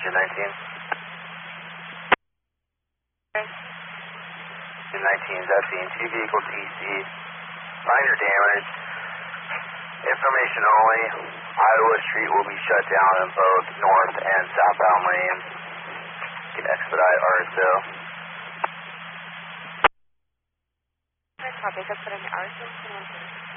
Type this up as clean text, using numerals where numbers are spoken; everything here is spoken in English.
engine 19. Okay. 19 is that seeing two vehicle TC. Minor damage. Information only. Iowa Street will be shut down in both north and southbound lanes. You can expedite RSO. Copy, expediting RSO.